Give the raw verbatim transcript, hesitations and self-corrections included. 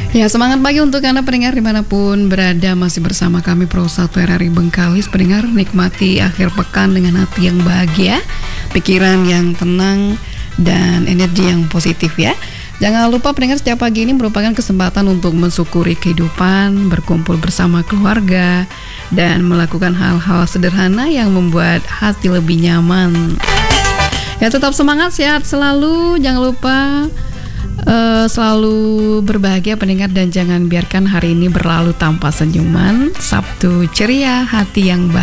Ya, semangat pagi untuk Anda pendengar dimanapun berada. Masih bersama kami Pro satu R R I Bengkalis. Pendengar, nikmati akhir pekan dengan hati yang bahagia, pikiran yang tenang, dan energi yang positif ya. Jangan lupa pendengar, setiap pagi ini merupakan kesempatan untuk mensyukuri kehidupan, berkumpul bersama keluarga, dan melakukan hal-hal sederhana yang membuat hati lebih nyaman. Ya, tetap semangat, sehat selalu. Jangan lupa Uh, selalu berbahagia pendengar, dan jangan biarkan hari ini berlalu tanpa senyuman. Sabtu ceria, hati yang bahagia.